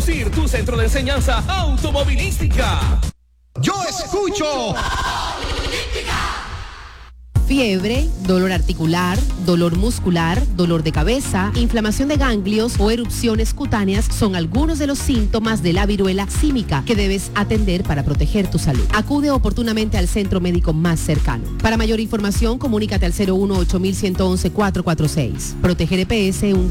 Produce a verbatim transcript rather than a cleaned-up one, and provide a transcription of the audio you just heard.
Conducir, tu centro de enseñanza automovilística. Yo escucho fiebre, dolor articular, dolor muscular, dolor de cabeza, inflamación de ganglios o erupciones cutáneas son algunos de los síntomas de la viruela símica que debes atender para proteger tu salud. Acude oportunamente al centro médico más cercano. Para mayor información, comunícate al cero uno ocho uno uno uno uno cuatro cuatro seis. Proteger E P S, un